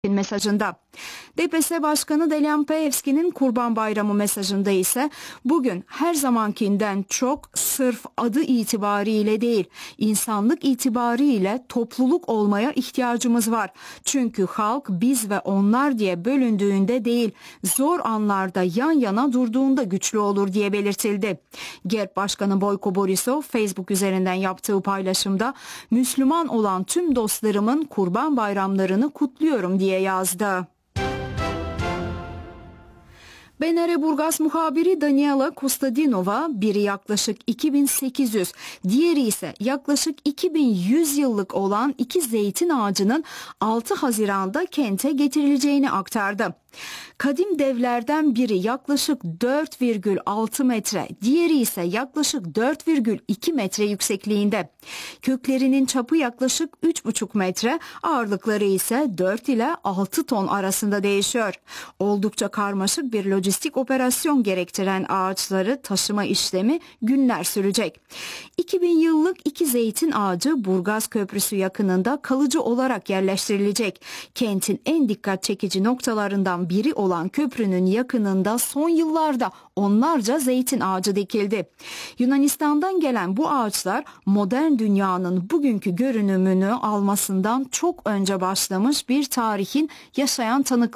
mesajında. DPS Başkanı Delian Peevski'nin Kurban Bayramı mesajında ise bugün her zamankinden çok sırf adı itibariyle değil, insanlık itibariyle topluluk olmaya ihtiyacımız var. Çünkü halk biz ve onlar diye bölündüğünde değil, zor anlarda yan yana durduğunda güçlü olur diye belirtildi. GERB Başkanı Boyko Borisov Facebook üzerinden yaptığı paylaşımda Müslüman olan tüm dostlarımın Kurban Bayramlarını kutluyorum diye yazdı. BNR Burgaz muhabiri Daniela Kostadinova, biri yaklaşık 2800, diğeri ise yaklaşık 2100 yıllık olan iki zeytin ağacının 6 Haziran'da kente getirileceğini aktardı. Kadim devlerden biri yaklaşık 4,6 metre, diğeri ise yaklaşık 4,2 metre yüksekliğinde. Köklerinin çapı yaklaşık 3,5 metre, ağırlıkları ise 4 ile 6 ton arasında değişiyor. Oldukça karmaşık bir lojistik operasyon gerektiren ağaçları taşıma işlemi günler sürecek. 2000 yıllık iki zeytin ağacı Burgaz Köprüsü yakınında kalıcı olarak yerleştirilecek. Kentin en dikkat çekici noktalarından biri olan köprünün yakınında son yıllarda onlarca zeytin ağacı dikildi. Yunanistan'dan gelen bu ağaçlar modern dünyanın bugünkü görünümünü almasından çok önce başlamış bir tarihin yaşayan tanıkları.